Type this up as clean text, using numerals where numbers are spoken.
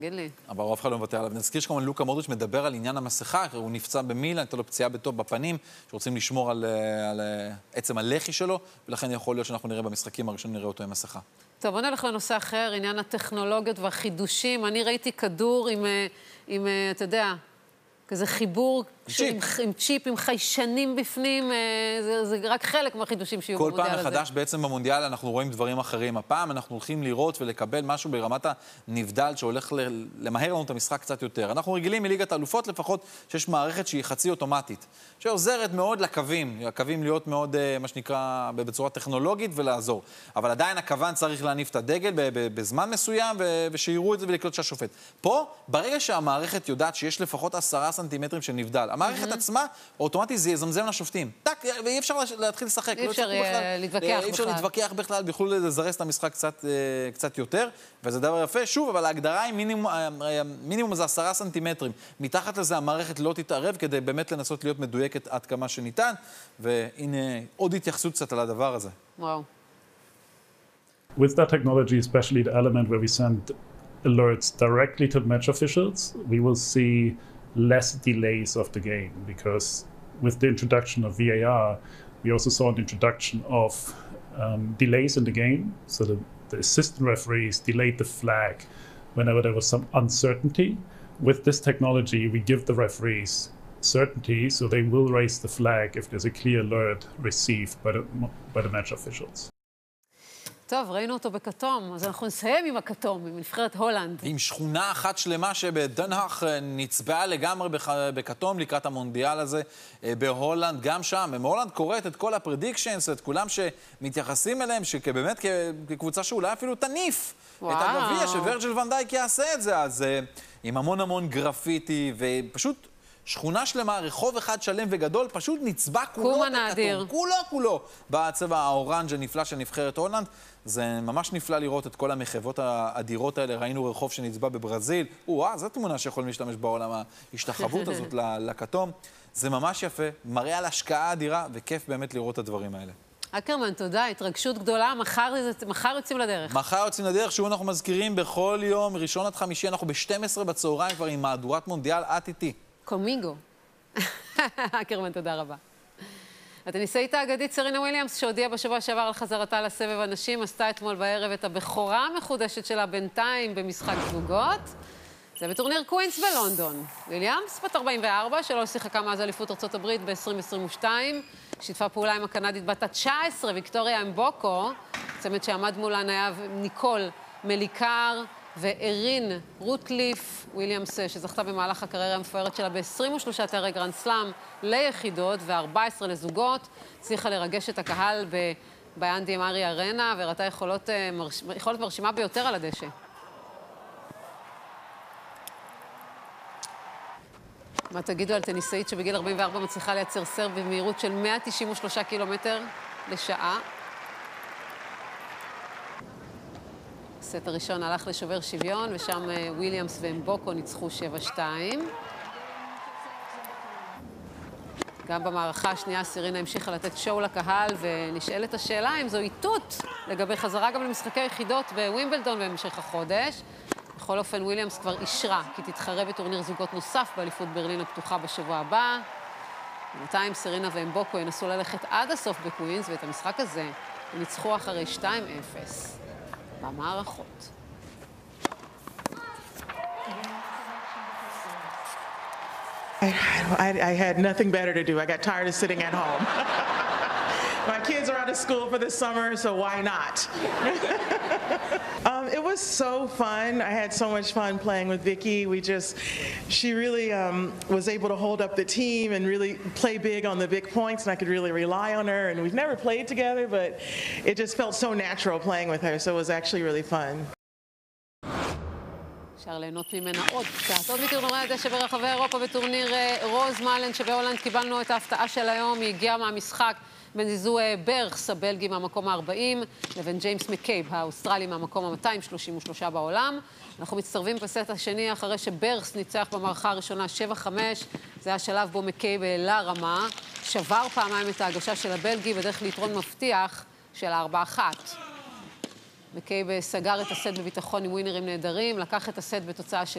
תגיד לי. אבל אף אחד לא מוותר עליו. נזכיר שכמובן לוקה מודריץ' מדבר על עניין המסכה, הוא נפצע במילאן, הייתה לו פציעה בטוב בפנים, שרוצים לשמור על עצם הלחי שלו, ולכן יכול להיות שאנחנו נראה במשחקים הראשונים, נראה אותו עם מסכה. טוב, בוא נלך לנושא אחר, עניין הטכנולוגיות והחידושים. אני ראיתי כדור עם אתה יודע, כזה חיבור עם צ'יפ, עם חיישנים בפנים, זה רק חלק מהחידושים שיהיו במונדיאל הזה. כל פעם מחדש בעצם במונדיאל אנחנו רואים דברים אחרים. הפעם אנחנו הולכים לראות ולקבל משהו ברמת הנבדל שהולך למהר לנו את המשחק קצת יותר. אנחנו רגילים מליגת האלופות לפחות שיש מערכת שהיא חצי אוטומטית, שעוזרת מאוד הקווים להיות מאוד, מה שנקרא, בצורה טכנולוגית ולעזור. אבל עדיין הכוון צריך להניף את הדגל בזמן מסוים ושיראו את זה ולקלוט שהשופט. פה, ברגע שהמערכת יודעת שיש לפחות 10 סנטימטרים של נבדל, המערכת עצמה, אוטומטית זה יזמזם לשופטים. טק, ואי אפשר להתחיל לשחק. אי אפשר להתווכח בכלל. אי אפשר להתווכח בכלל, ויוכלו לזרז את המשחק קצת יותר, וזה דבר יפה. שוב, אבל ההגדרה היא מינימום זה 10 סנטימטרים. מתחת לזה המערכת לא תתערב, כדי באמת לנסות להיות מדויקת עד כמה שניתן, והנה עוד התייחסות קצת על הדבר הזה. וואו. With that technology, especially the element where we send alerts directly to the match officials, we will see less delays of the game, because with the introduction of VAR, we also saw an introduction of delays in the game, so the assistant referees delayed the flag whenever there was some uncertainty. With this technology, we give the referees certainty, so they will raise the flag if there's a clear alert received by the match officials. טוב, ראינו אותו בכתום, אז אנחנו נסיים עם הכתום, עם נבחרת הולנד. עם שכונה אחת שלמה שבדנהאך נצבעה לגמרי בכתום לקראת המונדיאל הזה בהולנד, גם שם. הולנד קוראת את כל הפרדיקשנס, את כולם שמתייחסים אליהם, שבאמת כקבוצה שאולי אפילו תניף את הגביע, שוורג'יל ון דייק יעשה את זה, אז עם המון גרפיטי, ופשוט שכונה שלמה, רחוב אחד שלם וגדול, פשוט נצבע כולו בכתום. כולו בצבע האורנג' הנפלא של נבחרת הולנד. זה ממש נפלא לראות את כל המחוות האדירות האלה. ראינו רחוב שנצבע בברזיל. זו תמונה שיכולים להשתמש בעולם, ההשתחוות הזאת לכתום. זה ממש יפה, מראה על השקעה אדירה, וכיף באמת לראות את הדברים האלה. אקרמן, תודה, התרגשות גדולה. מחר יוצאים לדרך. מחר יוצאים לדרך, שוב אנחנו מזכירים בכל יום, ראשון עד חמישי, אנחנו ב-12 בצהריים כבר עם מהדורת מונדיאל איתי. קומיגו. אקרמן, תודה רבה. הטניסאית האגדית סרינה וויליאמס, שהודיעה בשבוע שעבר על חזרתה לסבב הנשים, עשתה אתמול בערב את הבכורה המחודשת שלה בינתיים במשחק זוגות. זה בטורניר קווינס בלונדון. וויליאמס, בת 44, שלא שיחקה מאז אליפות ארצות הברית ב-2022, שיתפה פעולה עם הקנדית בת ה-19, ויקטוריה אמבוקו, צמד שעמד מולה היה ניקול מליקר, וארין רוטליף. וויליאמס, שזכתה במהלך הקריירה המפוארת שלה ב-23 תארי גרנד סלאם ליחידות ו-14 לזוגות, הצליחה לרגש את הקהל באנדי מארי ארנה, והראתה יכולת מרשימה ביותר על הדשא. מה תגידו על טניסאית שבגיל 44 מצליחה לייצר סרב במהירות של 193 קילומטר לשעה? הסט הראשון הלך לשובר שוויון, ושם וויליאמס ואמבוקו ניצחו 7-2. גם במערכה השנייה סרינה המשיכה לתת שואו לקהל, ונשאלת השאלה אם זו איתות לגבי חזרה גם למשחקי יחידות בווימבלדון בהמשך החודש. בכל אופן, וויליאמס כבר אישרה כי תתחרה בטורניר זוגות נוסף באליפות ברלין הפתוחה בשבוע הבא. בינתיים סרינה ואמבוקו ינסו ללכת עד הסוף בקווינס, ואת המשחק הזה הם ניצחו אחרי 2-0. במערכות. I had nothing better to do. I got tired of sitting at home. My kids are out of school for this summer, so why not? It was so fun. I had so much fun playing with Vicky. She really was able to hold up the team and really play big on the big points, and I could really rely on her. And we've never played together, but it just felt so natural playing with her, so it was actually really fun. אפשר ליהנות ממנה עוד קצת. עוד מטורנירי הדשא ברחבי אירופה בטורניר רוז מלן שבהולנד קיבלנו את ההפתעה של היום. היא הגיעה מהמשחק בין זיזו ברכס הבלגי מהמקום ה-40 לבין ג'יימס מקייב האוסטרלי מהמקום ה-233 בעולם. אנחנו מצטרבים בסט השני אחרי שברכס ניצח במערכה הראשונה 7-5. זה השלב בו מקייב העלה רמה, שבר פעמיים את ההגשה של הבלגי בדרך ליתרון מבטיח של 4-1. מקייב סגר את הסט בביטחון עם ווינרים נהדרים, לקח את הסט בתוצאה של